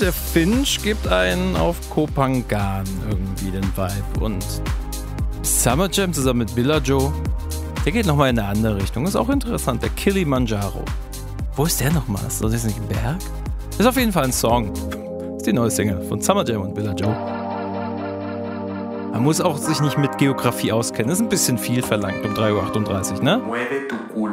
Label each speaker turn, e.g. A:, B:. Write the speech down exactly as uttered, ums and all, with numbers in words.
A: der Finch gibt einen auf Kopangan irgendwie den Vibe. Und Summer Jam zusammen mit Billa Joe, der geht nochmal in eine andere Richtung. Ist auch interessant, der Kilimanjaro. Wo ist der nochmal? Ist das nicht ein Berg? Ist auf jeden Fall ein Song. Ist die neue Single von Summer Jam und Billa Joe. Man muss auch sich nicht mit Geografie auskennen. Ist ein bisschen viel verlangt um drei Uhr achtunddreißig, ne?